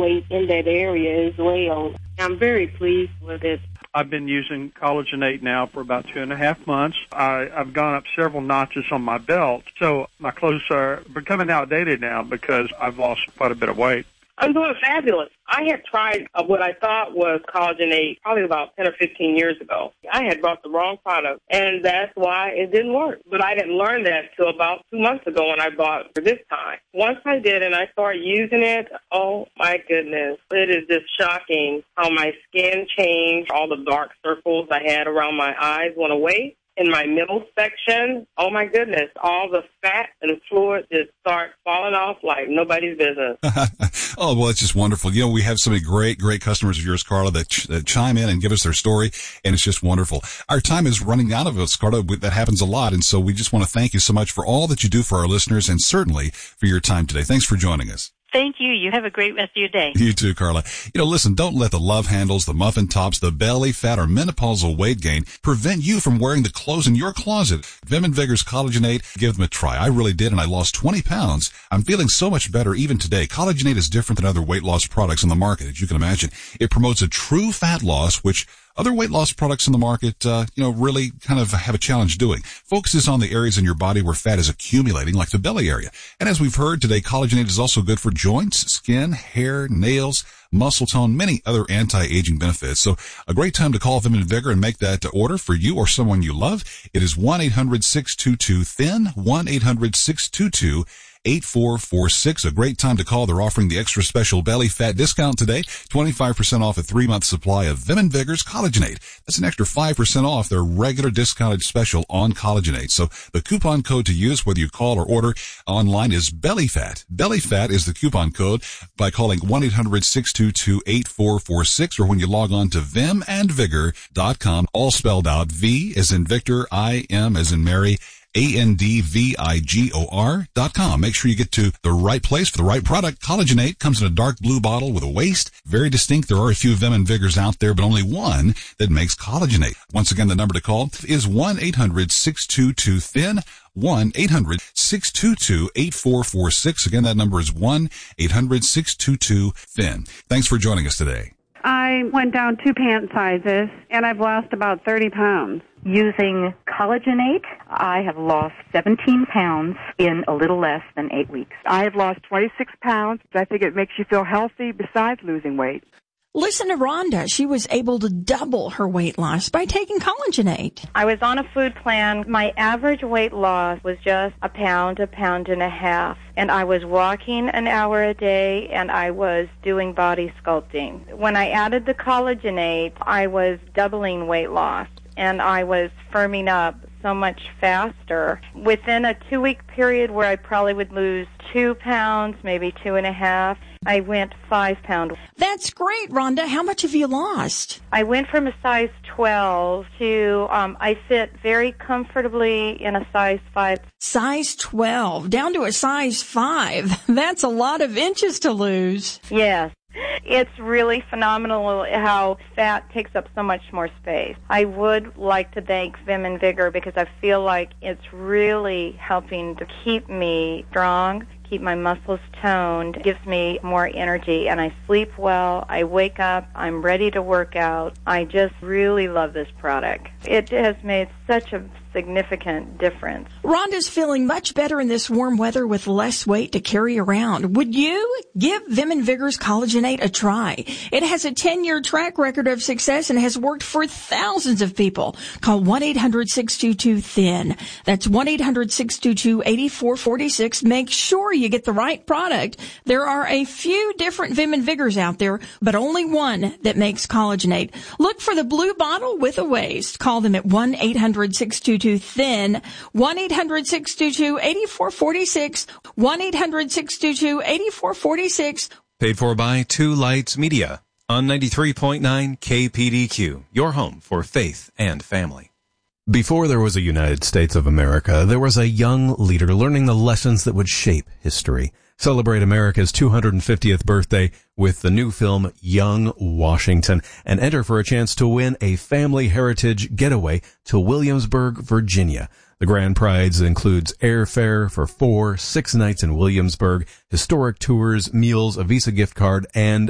weight in that area as well. I'm very pleased with it. I've been using Collagenate now for about 2.5 months. I've gone up several notches on my belt, so my clothes are becoming outdated now because I've lost quite a bit of weight. I'm doing fabulous. I had tried what I thought was Collagenate probably about 10 or 15 years ago. I had bought the wrong product, and that's why it didn't work. But I didn't learn that till about 2 months ago when I bought it for this time. Once I did and I started using it, oh my goodness, it is just shocking how my skin changed. All the dark circles I had around my eyes went away. In my middle section, oh my goodness, all the fat and fluid just start falling off like nobody's business. Oh, well, it's just wonderful. You know, we have so many great customers of yours, Carla, that chime in and give us their story, and it's just wonderful. Our time is running out of us, Carla. That happens a lot, and so we just want to thank you so much for all that you do for our listeners and certainly for your time today. Thanks for joining us. Thank you. You have a great rest of your day. You too, Carla. You know, listen, don't let the love handles, the muffin tops, the belly fat, or menopausal weight gain prevent you from wearing the clothes in your closet. Vim and Vigor's Collagenate, give them a try. I really did, and I lost 20 pounds. I'm feeling so much better even today. Collagenate is different than other weight loss products on the market, as you can imagine. It promotes a true fat loss, which other weight loss products in the market, really kind of have a challenge doing. Focuses on the areas in your body where fat is accumulating, like the belly area. And as we've heard today, Collagenate is also good for joints, skin, hair, nails, muscle tone, many other anti-aging benefits. So a great time to call Vim and Vigor and make that order for you or someone you love. It is 1-800-622-THIN, 1-800-622-8446. A great time to call. They're offering the extra special belly fat discount today. 25% off a 3-month supply of Vim and Vigor's Collagenate. That's an extra 5% off their regular discounted special on Collagenate. So the coupon code to use, whether you call or order online, is BELLYFAT. BELLYFAT is the coupon code by calling 1-800-622-8446 or when you log on to vimandvigor.com, all spelled out. V as in Victor, I M as in Mary, ANDVIGOR.com. Make sure you get to the right place for the right product. Collagenate comes in a dark blue bottle with a waist. Very distinct. There are a few Vim and Vigors out there, but only one that makes Collagenate. Once again, the number to call is 1-800-622-THIN, 1-800-622-8446. Again, that number is 1-800-622-THIN. Thanks for joining us today. I went down 2 pant sizes, and I've lost about 30 pounds. Using Collagenate, I have lost 17 pounds in a little less than 8 weeks. I have lost 26 pounds. I think it makes you feel healthy besides losing weight. Listen to Rhonda. She was able to double her weight loss by taking Collagenate. I was on a food plan. My average weight loss was just a pound and a half. And I was walking an hour a day, and I was doing body sculpting. When I added the Collagenate, I was doubling weight loss, and I was firming up so much faster. Within a 2-week period where I probably would lose 2 pounds, maybe 2.5, I went 5 pounds. That's great, Rhonda. How much have you lost? I went from a size 12 to, I fit very comfortably in a size 5. Size 12, down to a size 5. That's a lot of inches to lose. Yes. It's really phenomenal how fat takes up so much more space. I would like to thank Vim and Vigor because I feel like it's really helping to keep me strong, keep my muscles toned, gives me more energy, and I sleep well. I wake up, I'm ready to work out. I just really love this product. It has made such a significant difference. Rhonda's feeling much better in this warm weather with less weight to carry around. Would you give Vim and Vigor's Collagenate a try? It has a 10-year track record of success and has worked for thousands of people. Call 1-800-622-THIN. That's 1-800-622-8446. Make sure you get the right product. There are a few different Vim and Vigors out there, but only one that makes Collagenate. Look for the blue bottle with a waist. Call them at 1-800-622-THIN, 1-800-622-8446, 1-800-622-8446. Paid for by Two Lights Media on 93.9 KPDQ, your home for faith and family. Before there was a United States of America, there was a young leader learning the lessons that would shape history. Celebrate America's 250th birthday with the new film Young Washington and enter for a chance to win a family heritage getaway to Williamsburg, Virginia. The grand prize includes airfare for 4-6 nights in Williamsburg, historic tours, meals, a Visa gift card, and